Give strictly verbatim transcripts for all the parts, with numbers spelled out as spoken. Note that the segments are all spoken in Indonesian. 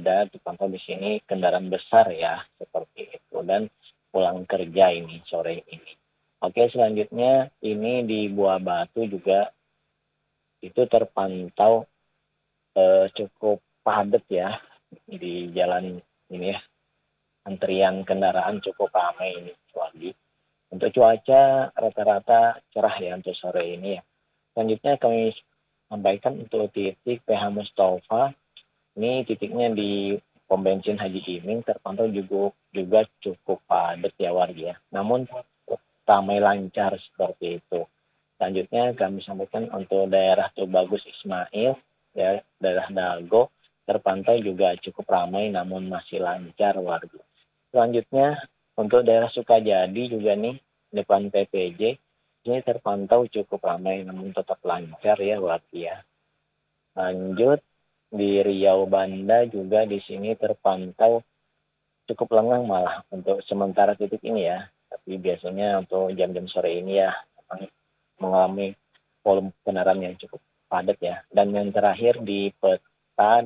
ada terpantau di sini kendaraan besar ya, seperti itu. Dan pulang kerja ini sore ini. Oke, selanjutnya ini di Buah Batu juga itu terpantau eh, cukup padat ya di jalan ini ya. Antrian kendaraan cukup ramai ini, Wadi. Untuk cuaca rata-rata cerah ya untuk sore ini ya. Selanjutnya kami sampaikan untuk titik P H Mustafa. Ini titiknya di pom bensin Haji Iming terpantau juga, juga cukup padat ya warga ya. Namun ramai lancar seperti itu. Selanjutnya kami sampaikan untuk daerah Tubagus Ismail, ya, daerah Dago terpantau juga cukup ramai namun masih lancar warga. Selanjutnya untuk daerah Sukajadi juga nih depan P P J ini terpantau cukup ramai namun tetap lancar ya warga ya. Lanjut di Riau Banda juga di sini terpantau cukup lengang malah untuk sementara titik ini ya. Tapi biasanya untuk jam-jam sore ini ya mengalami volume kendaraan yang cukup padat ya. Dan yang terakhir di Peta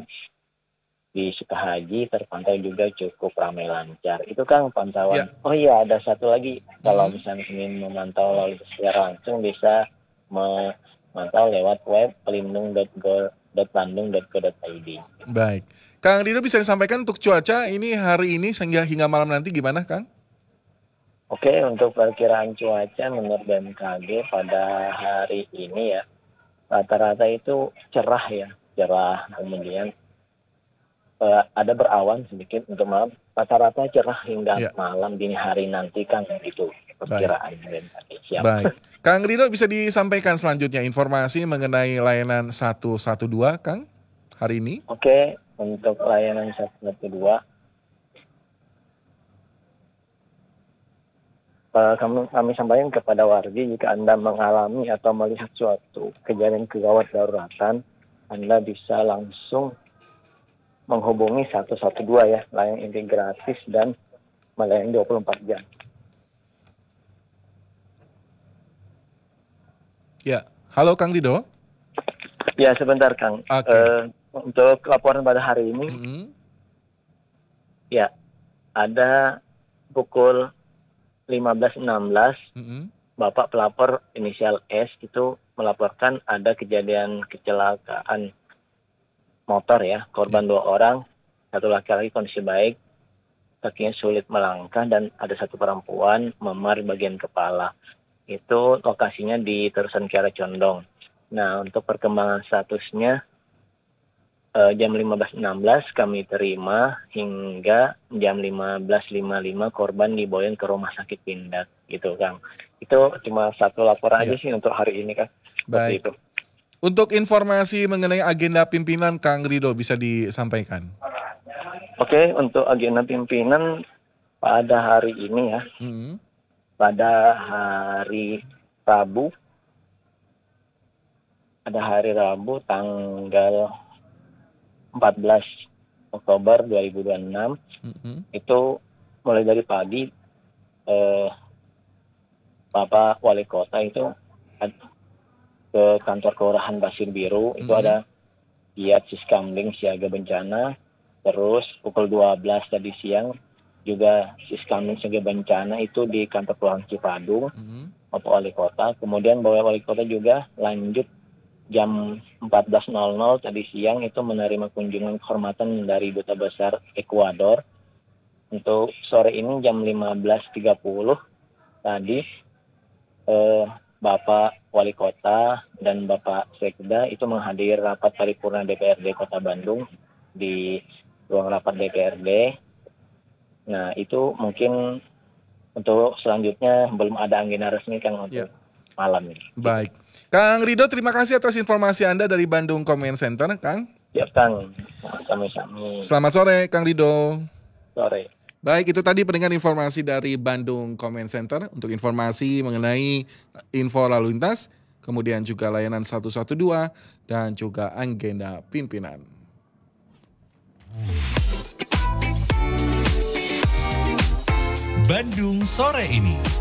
di Sukahaji terpantau juga cukup ramai lancar. Itu kan pantauan. Ya. Oh iya, ada satu lagi. Kalau Hmm. misalnya ingin memantau lalu lintas secara langsung bisa memantau lewat web pelindung dot go dot bandung dot co dot i d. Baik. Kang Rido bisa disampaikan untuk cuaca ini hari ini sehingga hingga malam nanti gimana, Kang? Oke, untuk perkiraan cuaca menurut B M K G pada hari ini ya, rata-rata itu cerah ya, cerah. Kemudian eh, ada berawan sedikit untuk malam, rata-rata cerah hingga Ya. malam dini hari nanti kan itu perkiraan B M K G. Siap. Baik. Kang Rido bisa disampaikan selanjutnya informasi mengenai layanan satu satu dua, Kang, hari ini? Oke, untuk layanan satu satu dua eh, kami, kami sampaikan kepada warga jika Anda mengalami atau melihat suatu kejadian kegawat daruratan, Anda bisa langsung menghubungi satu satu dua ya, layanan ini gratis dan melayani dua puluh empat jam. Ya. Halo Kang Rido. Ya, sebentar Kang. Oke. Eh, untuk laporan pada hari ini, Mm-hmm. ya ada pukul lima belas enam belas, Mm-hmm. Bapak pelapor inisial S itu melaporkan ada kejadian kecelakaan motor ya, korban dua orang, satu laki-laki kondisi baik, kakinya sulit melangkah dan ada satu perempuan memar bagian kepala. Itu lokasinya di Terusan Kiara Condong. Nah, untuk perkembangan statusnya eh, jam lima belas enam belas kami terima hingga jam lima belas lima puluh lima korban dibawa ke rumah sakit Pindad gitu Kang. Itu cuma satu laporan Ya. aja sih untuk hari ini Kang. Seperti Baik. itu. Untuk informasi mengenai agenda pimpinan Kang Rido bisa disampaikan. Oke, untuk agenda pimpinan pada hari ini ya, Mm-hmm. pada hari Rabu, pada hari Rabu tanggal empat belas Oktober dua ribu dua puluh enam, Mm-hmm. itu mulai dari pagi eh, Bapak Wali Kota itu ad- ke kantor kelurahan Pasir Biru, itu Mhm. ada giat Siskamling siaga bencana. Terus pukul dua belas tadi siang juga Siskamling siaga bencana itu di kantor kelurahan Cipadung, Mm-hmm. Bapak Wali Kota. Kemudian Bapak Wali Kota juga lanjut jam empat belas nol nol tadi siang itu menerima kunjungan kehormatan dari Duta Besar Ekuador. Untuk sore ini jam lima belas tiga puluh tadi eh, Bapak Wali Kota dan Bapak Sekda itu menghadiri rapat paripurna D P R D Kota Bandung di ruang rapat D P R D. Nah, itu mungkin untuk selanjutnya belum ada agenda resmi kan untuk Ya. malam ini. Baik. Kang Rido, terima kasih atas informasi Anda dari Bandung Comment Center, Kang. Siap Kang, sami-sami. Selamat sore, Kang Rido. Sore. Baik, itu tadi pendengar informasi dari Bandung Comment Center untuk informasi mengenai info lalu lintas, kemudian juga layanan satu satu dua, dan juga agenda pimpinan. Bandung sore ini.